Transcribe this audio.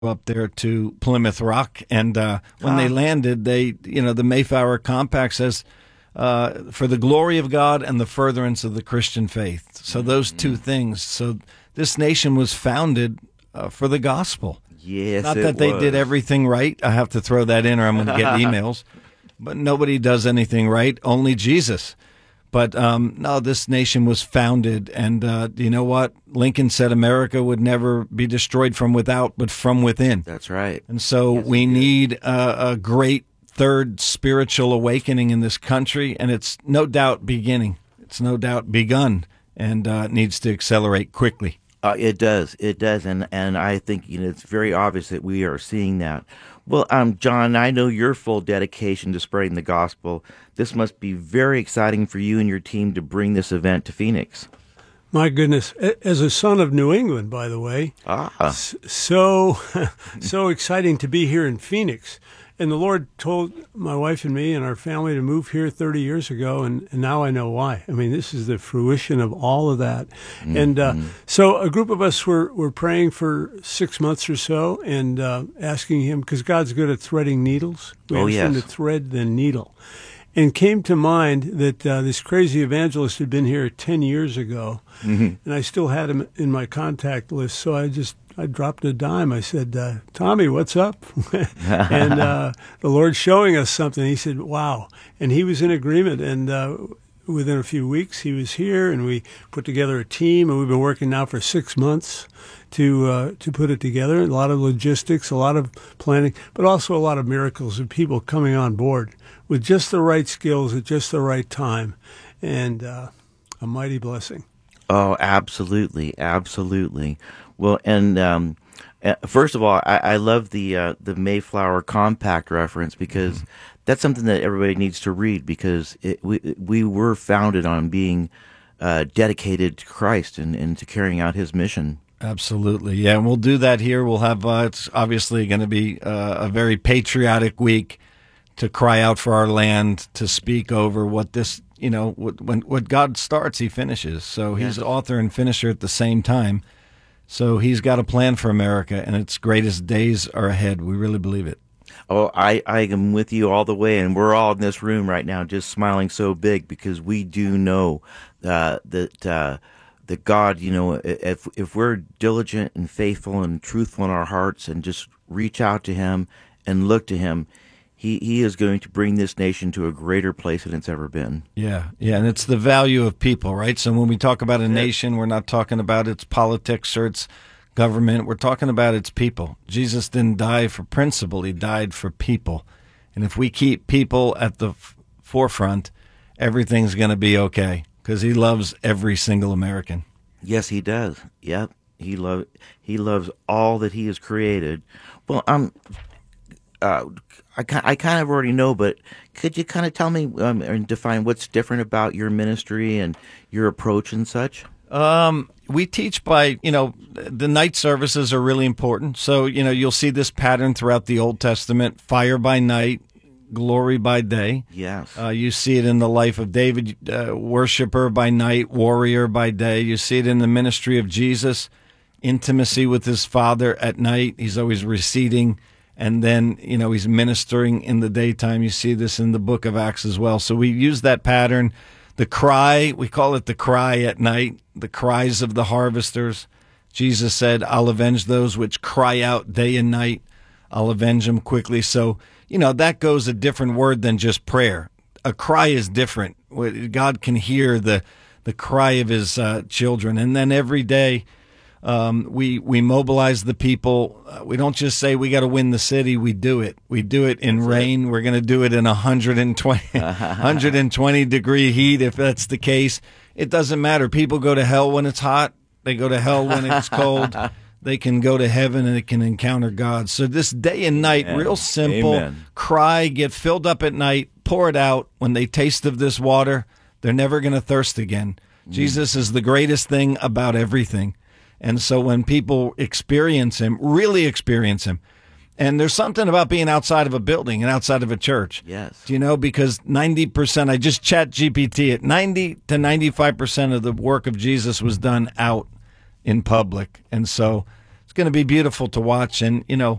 up there to Plymouth Rock, and when they landed, the Mayflower Compact says, for the glory of God and the furtherance of the Christian faith. So those two things. So this nation was founded for the gospel. Yes, Not that they did everything right. I have to throw that in or I'm going to get emails. But nobody does anything right, only Jesus. But no, this nation was founded, and you know what? Lincoln said America would never be destroyed from without, but from within. That's right. And so we need a great third spiritual awakening in this country, and it's no doubt beginning. It's no doubt begun, and it needs to accelerate quickly. It does, and I think it's very obvious that we are seeing that. Well, John, I know your full dedication to spreading the gospel. This must be very exciting for you and your team to bring this event to Phoenix. My goodness, as a son of New England, by the way, so exciting to be here in Phoenix. And the Lord told my wife and me and our family to move here 30 years ago, and now I know why. I mean, this is the fruition of all of that. Mm-hmm. And so a group of us were praying for 6 months or so and asking Him, because God's good at threading needles. We asked Him to thread the needle. And came to mind that this crazy evangelist had been here 10 years ago, and I still had him in my contact list, so I dropped a dime. I said, Tommy, what's up? And the Lord's showing us something. He said, wow. And he was in agreement. And within a few weeks, he was here, and we put together a team. And we've been working now for 6 months to put it together. A lot of logistics, a lot of planning, but also a lot of miracles of people coming on board with just the right skills at just the right time. And a mighty blessing. Oh, absolutely, absolutely. Well, and first of all, I love the Mayflower Compact reference, because that's something that everybody needs to read, because we were founded on being dedicated to Christ and to carrying out His mission. Absolutely, yeah, and we'll do that here. We'll have it's obviously going to be a very patriotic week to cry out for our land, to speak over what this. What God starts, He finishes. So He's author and finisher at the same time. So He's got a plan for America, and its greatest days are ahead. We really believe it. Oh, I am with you all the way, and we're all in this room right now just smiling so big, because we do know that God, if we're diligent and faithful and truthful in our hearts and just reach out to Him and look to Him, He is going to bring this nation to a greater place than it's ever been. Yeah, and it's the value of people, right? So when we talk about a nation, we're not talking about its politics or its government. We're talking about its people. Jesus didn't die for principle. He died for people. And if we keep people at the forefront, everything's going to be okay, because He loves every single American. Yes, He does. Yep, He loves all that He has created. Well, I kind of already know, but could you kind of tell me and define what's different about your ministry and your approach and such? We teach by, the night services are really important. So, you'll see this pattern throughout the Old Testament: fire by night, glory by day. Yes. You see it in the life of David, worshiper by night, warrior by day. You see it in the ministry of Jesus, intimacy with His Father at night. He's always receding. And then, He's ministering in the daytime. You see this in the book of Acts as well. So we use that pattern. The cry, we call it the cry at night, the cries of the harvesters. Jesus said, I'll avenge those which cry out day and night. I'll avenge them quickly. So, that goes a different word than just prayer. A cry is different. God can hear the cry of His children. And then every day, we mobilize the people. We don't just say we got to win the city. We do it. We do it in rain. We're going to do it in 120 degree heat, if that's the case. It doesn't matter. People go to hell when it's hot. They go to hell when it's cold. They can go to heaven and they can encounter God. So this day and night, real simple. Amen. Cry, get filled up at night, pour it out. When they taste of this water, they're never going to thirst again. Jesus is the greatest thing about everything. And so when people experience Him, really experience Him, and there's something about being outside of a building and outside of a church. Yes. Because 90%, I just chat GPT it, 90 to 95% of the work of Jesus was done out in public. And so It's going to be beautiful to watch. And,